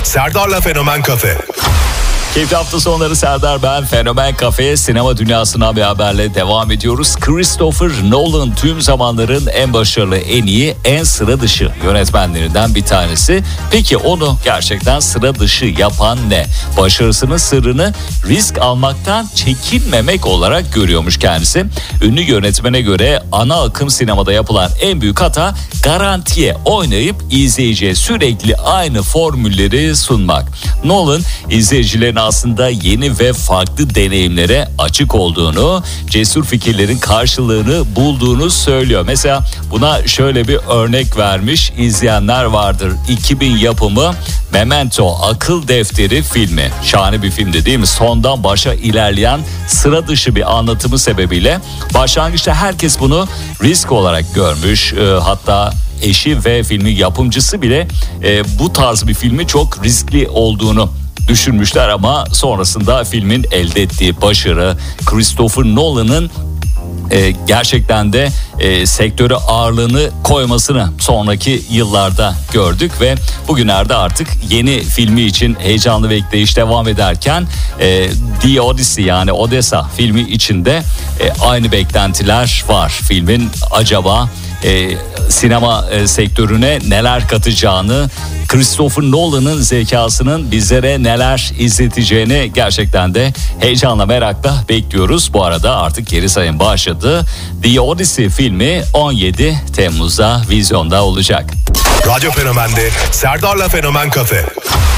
Serdar'la Fenomen Kafe. Keyifli hafta sonları Serdar ben. Fenomen Kafe'ye sinema dünyasına bir haberle devam ediyoruz. Christopher Nolan tüm zamanların en başarılı, en iyi, en sıra dışı yönetmenlerinden bir tanesi. Peki onu gerçekten sıra dışı yapan ne? Başarısının sırrını risk almaktan çekinmemek olarak görüyormuş kendisi. Ünlü yönetmene göre ana akım sinemada yapılan en büyük hata garantiye oynayıp izleyiciye sürekli aynı formülleri sunmak. Nolan izleyicilerin aslında yeni ve farklı deneyimlere açık olduğunu, cesur fikirlerin karşılığını bulduğunu söylüyor. Mesela buna şöyle bir örnek vermiş izleyenler vardır. 2000 yapımı Memento Akıl Defteri filmi. Şahane bir filmdi değil mi? Sondan başa ilerleyen sıra dışı bir anlatımı sebebiyle başlangıçta herkes bunu risk olarak görmüş. Hatta eşi ve filmin yapımcısı bile bu tarz bir filmi çok riskli olduğunu düşünmüşler ama sonrasında filmin elde ettiği başarı, Christopher Nolan'ın gerçekten de sektöre ağırlığını koymasını sonraki yıllarda gördük ve bugünlerde artık yeni filmi için heyecanlı bekleyiş devam ederken The Odyssey yani Odessa filmi içinde aynı beklentiler var. Filmin acaba sinema sektörüne neler katacağını, Christopher Nolan'ın zekasının bizlere neler izleteceğini gerçekten de heyecanla merakla bekliyoruz. Bu arada artık geri sayım başladı. The Odyssey filmi 17 Temmuz'da vizyonda olacak. Radyo Fenomen'de Serdar'la Fenomen Kafe.